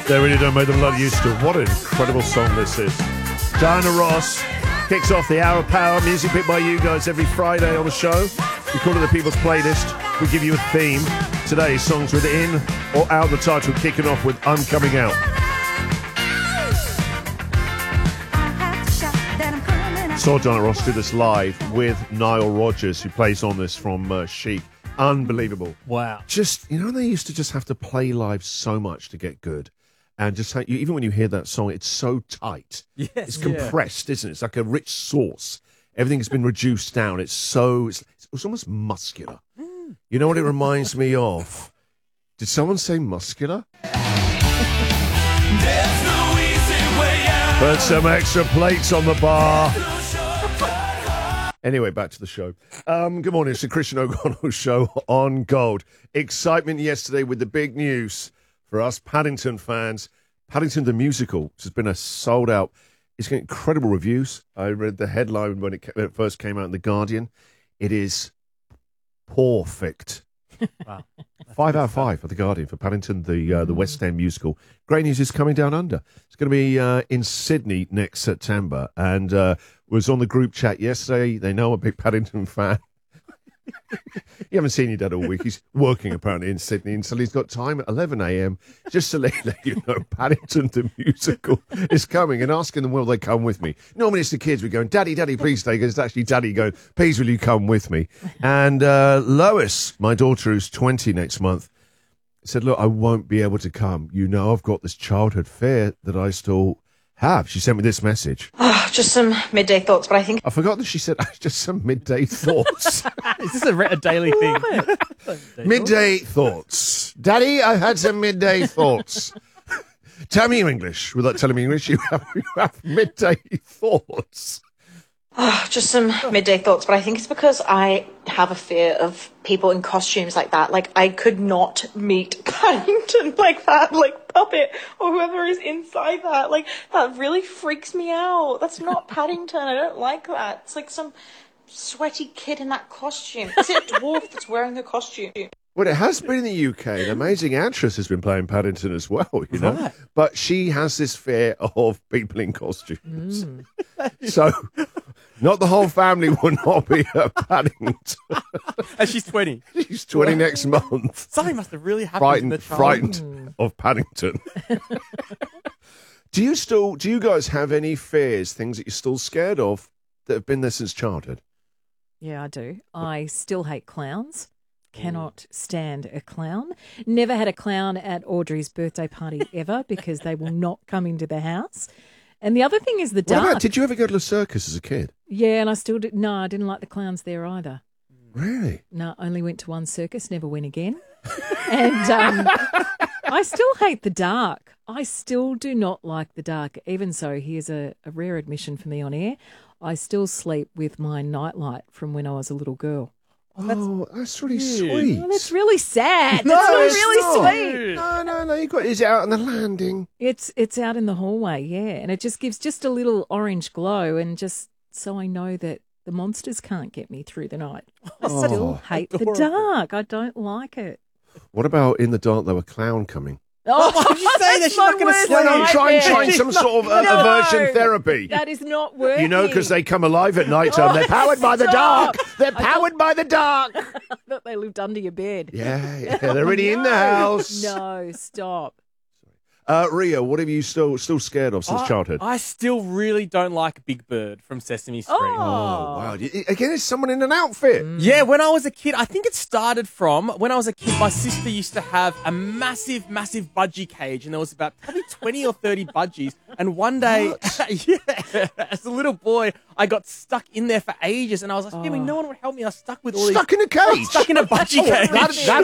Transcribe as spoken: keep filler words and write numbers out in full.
They really don't make them like they used to. What an incredible song this is. Diana Ross kicks off the Hour of Power, music picked by you guys every Friday on the show. We call it the People's Playlist. We give you a theme. Today, songs with in or out the title, kicking off with I'm Coming Out. Saw Diana Ross do this live with Nile Rodgers, who plays on this from uh, Chic. Unbelievable. Wow. Just, you know, they used to just have to play live so much to get good. And just, you, even when you hear that song, it's so tight. Yes, it's compressed, yeah. Isn't it? It's like a rich sauce. Everything's been reduced down. It's so, it's, it's almost muscular. Mm. You know what it reminds me of? Did someone say muscular? There's no easy way out. Put some extra plates on the bar. Anyway, back to the show. Um, good morning. It's the Christian O'Connell Show on Gold. Excitement yesterday with the big news for us Paddington fans. Paddington the musical, which has been a sold out. It's got incredible reviews. I read the headline when it, when it first came out in The Guardian. It is perfect. Wow. Five out of five for The Guardian for Paddington, the uh, the West End musical. Great news is coming down under. It's going to be uh, in Sydney next September, and uh, was on the group chat yesterday. They know I'm a big Paddington fan. You haven't seen your dad all week. He's working apparently in Sydney, and so he's got time at eleven a.m. just to let, let you know Paddington the musical is coming, and asking them will they come with me. Normally it's the kids we going, Daddy, Daddy, please stay. It's actually Daddy going, please will you come with me? And uh, Lois, my daughter who's twenty next month, said, look, I won't be able to come. You know, I've got this childhood fear that I still have. She sent me this message. Oh, just some midday thoughts, but I think... I forgot that she said just some midday thoughts. Is this a, re- a daily thing? Midday thoughts. Daddy, I've had some midday thoughts. Tell me your English. Without telling me English, you have, you have midday thoughts. Oh, just some midday thoughts, but I think it's because I have a fear of people in costumes like that. Like, I could not meet Paddington like that, like Puppet, or whoever is inside that. Like, that really freaks me out. That's not Paddington. I don't like that. It's like some sweaty kid in that costume. Is it a dwarf that's wearing a costume? Well, it has been in the U K. An amazing actress has been playing Paddington as well, you know. Right. But she has this fear of people in costumes. Mm. So, not the whole family will not be at Paddington. And she's twenty. She's twenty next month. Something must have really happened frightened, to the child. Frightened mm. of Paddington. Do you still, do you guys have any fears, things that you're still scared of that have been there since childhood? Yeah, I do. I still hate clowns. Cannot stand a clown. Never had a clown at Audrey's birthday party ever because they will not come into the house. And the other thing is the dark. What about, did you ever go to the circus as a kid? Yeah, and I still did. No, I didn't like the clowns there either. Really? No, only went to one circus, never went again. And um, I still hate the dark. I still do not like the dark. Even so, here's a, a rare admission for me on air. I still sleep with my nightlight from when I was a little girl. Oh, that's, that's really sweet. Well, that's really sad. No, that's not it's really not. sweet. No, no, no. You got. Is it out on the landing? It's it's out in the hallway, yeah, and it just gives just a little orange glow, and just so I know that the monsters can't get me through the night. I Oh, still hate adorable. the dark. I don't like it. What about in the dark? There were clown coming. Oh, why would you say that? She's not going to worst sleep. When I'm trying, nightmare. trying some sort of uh, No, aversion therapy. That is not working. You know, because they come alive at night time. Oh, They're powered by the stop. dark. They're I powered by the dark. I thought they lived under your bed. Yeah, yeah, they're already in the house. No, stop. Uh, Ria, what have you still still scared of since I, childhood? I still really don't like Big Bird from Sesame Street. Oh. Oh, wow. Y- Again, it's someone in an outfit. Yeah, when I was a kid, I think it started from when I was a kid, my sister used to have a massive, massive budgie cage, and there was about probably twenty or thirty budgies. And one day, yeah, as a little boy, I got stuck in there for ages, and I was like, oh. no one would help me. I was stuck with all Stuck these... in a cage. Stuck in a budgie cage. That, that